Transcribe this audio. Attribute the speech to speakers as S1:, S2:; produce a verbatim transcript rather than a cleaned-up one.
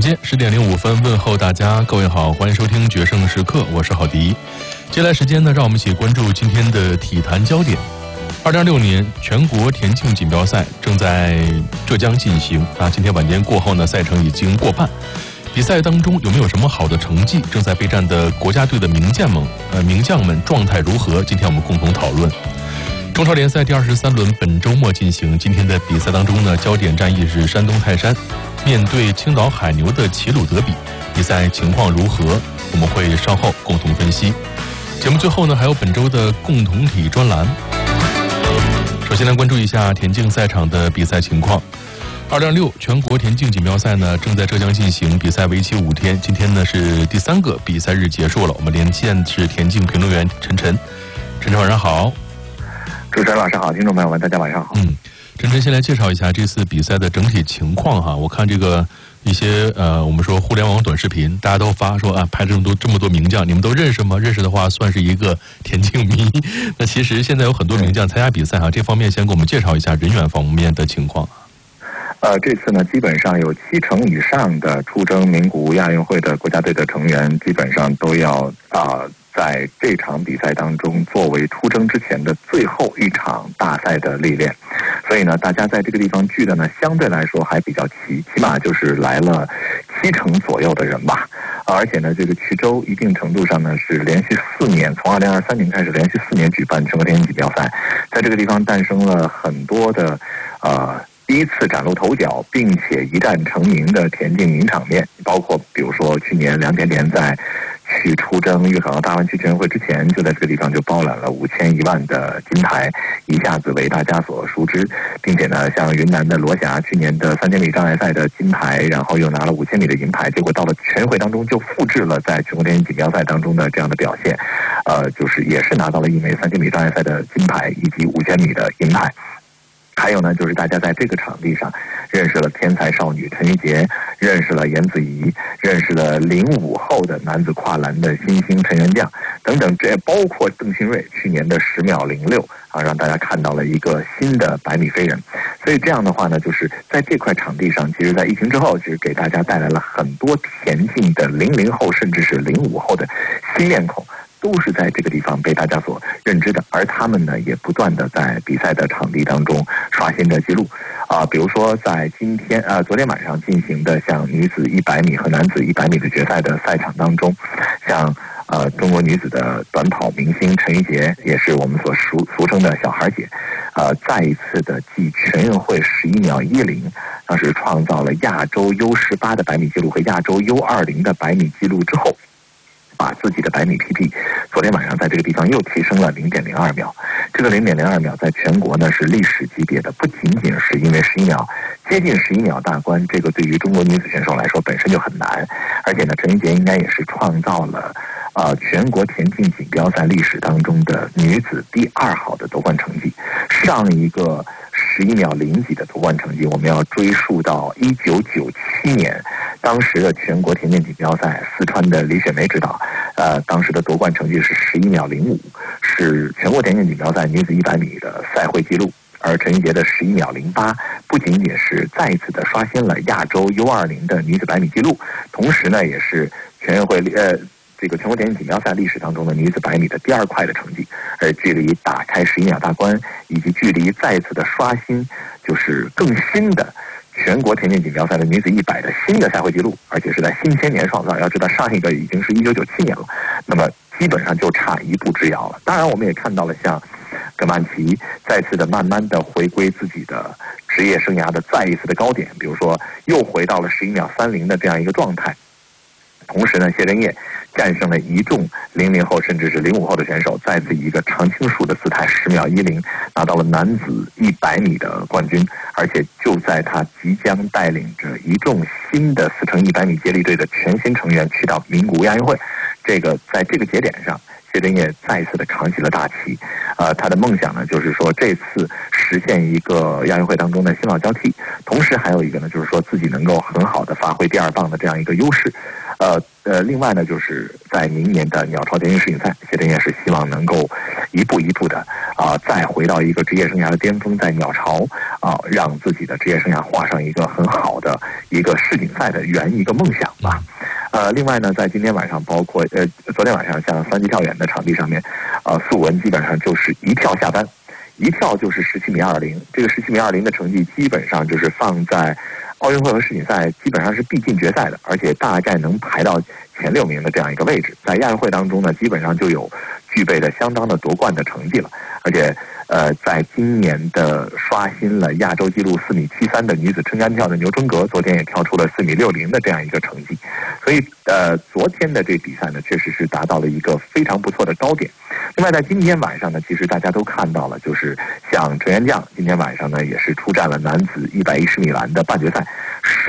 S1: 间十点零五分，问候大家，各位好，欢迎收听决胜时刻，我是郝迪。接下来时间呢，让我们一起关注今天的体坛焦点。二零二六年全国田径锦标赛正在浙江进行啊，今天晚间过后呢，赛程已经过半。比赛当中有没有什么好的成绩？正在备战的国家队的名将们，呃，名将们状态如何？今天我们共同讨论。中超联赛第二十三轮本周末进行，今天的比赛当中呢，焦点战役是山东泰山面对青岛海牛的齐鲁德比，比赛情况如何？我们会稍后共同分析。节目最后呢，还有本周的共同体专栏。首先来关注一下田径赛场的比赛情况。二零二六全国田径锦标赛呢正在浙江进行，比赛为期五天，今天呢是第三个比赛日结束了。我们连线是田径评论员陈晨，陈晨晚上好。
S2: 主持人晚上好，听众朋友们大家晚上好。
S1: 嗯，陈晨先来介绍一下这次比赛的整体情况哈。我看这个一些呃，我们说互联网短视频，大家都发说啊，拍这么多这么多名将，你们都认识吗？认识的话，算是一个田径迷。那其实现在有很多名将参加比赛哈，这方面先给我们介绍一下人员方面的情况。
S2: 呃，这次呢，基本上有七成以上的出征名古屋亚运会的国家队的成员，基本上都要啊、呃，在这场比赛当中作为出征之前的最后一场大赛的历练。所以呢，大家在这个地方聚的呢，相对来说还比较齐，起码就是来了七成左右的人吧。而且呢，这个衢州一定程度上呢是连续四年，从二零二三年开始连续四年举办全国田径锦标赛，在这个地方诞生了很多的呃。第一次崭露头角并且一战成名的田径名场面，包括比如说去年梁甜甜在去出征粤港澳大湾区全运会之前，就在这个地方就包揽了五千一万的金牌，一下子为大家所熟知。并且呢，像云南的罗霞去年的三千米障碍赛的金牌，然后又拿了五千米的银牌，结果到了全运会当中就复制了在全国田径锦标赛当中的这样的表现，呃，就是也是拿到了一枚三千米障碍赛的金牌以及五千米的银牌。还有呢，就是大家在这个场地上认识了天才少女陈玉洁，认识了严子怡，认识了零五后的男子跨栏的新星陈元将等等，这包括邓新瑞去年的十秒零六啊，让大家看到了一个新的百米飞人。所以这样的话呢，就是在这块场地上，其实在疫情之后，其实给大家带来了很多田径的零零后甚至是零五后的新面孔。都是在这个地方被大家所认知的，而他们呢也不断的在比赛的场地当中刷新着记录啊、呃，比如说在今天呃昨天晚上进行的像女子一百米和男子一百米的决赛的赛场当中，像呃中国女子的短跑明星陈玉洁，也是我们所俗俗称的小孩姐，呃再一次的继全运会十一秒一零，当时创造了亚洲 U 十八的百米记录和亚洲 U 二零的百米记录之后，把自己的百米 P B 昨天晚上在这个地方又提升了 零点零二秒，这个 零点零二秒在全国呢是历史级别的，不仅仅是因为十一秒接近十一秒大关，这个对于中国女子选手来说本身就很难，而且呢陈玉洁应该也是创造了呃全国田径锦标赛历史当中的女子第二好的夺冠成绩。上一个十一秒零几的夺冠成绩，我们要追溯到一九九七年，当时的全国田径锦标赛，四川的李雪梅指导，呃，当时的夺冠成绩是十一秒零五，是全国田径锦标赛女子一百米的赛会纪录。而陈玉洁的十一秒零八，不仅仅是再一次的刷新了亚洲 U 二零的女子百米纪录，同时呢，也是全运会呃。这个全国田径锦标赛历史当中的女子百米的第二快的成绩，而距离打开十一秒大关，以及距离再次的刷新，就是更新的全国田径锦标赛的女子一百的新的赛会纪录，而且是在新千年创造。要知道上一个已经是一九九七年了，那么基本上就差一步之遥了。当然，我们也看到了像葛曼棋再次的慢慢的回归自己的职业生涯的再一次的高点，比如说又回到了十一秒三零的这样一个状态。同时呢，谢震业战胜了一众零零后甚至是零五后的选手，再次以一个常青树的姿态十秒一零拿到了男子一百米的冠军，而且就在他即将带领着一众新的四乘一百米接力队的全新成员去到名古屋亚运会，这个在这个节点上，谢震业再次的扛起了大旗。呃，他的梦想呢，就是说这次实现一个亚运会当中的新老交替，同时还有一个呢，就是说自己能够很好的发挥第二棒的这样一个优势。呃呃，另外呢，就是在明年的鸟巢田径世锦赛，谢震业是希望能够一步一步的啊、呃，再回到一个职业生涯的巅峰，在鸟巢啊，让自己的职业生涯画上一个很好的一个世锦赛的圆一个梦想吧。呃，另外呢，在今天晚上，包括呃昨天晚上，像三级跳远的场地上面，呃，素文基本上就是一跳下班，一跳就是十七米二零，这个十七米二零的成绩基本上就是放在奥运会和世锦赛基本上是必进决赛的，而且大概能排到前六名的这样一个位置。在亚运会当中呢，基本上就有具备的相当的夺冠的成绩了，而且呃，在今年的刷新了亚洲纪录四米七三的女子撑杆跳的牛春格，昨天也跳出了四米六零的这样一个成绩，所以呃，昨天的这比赛呢，确实是达到了一个非常不错的高点。另外，在今天晚上呢，其实大家都看到了，就是像陈元将今天晚上呢，也是出战了男子一百一十米栏的半决赛。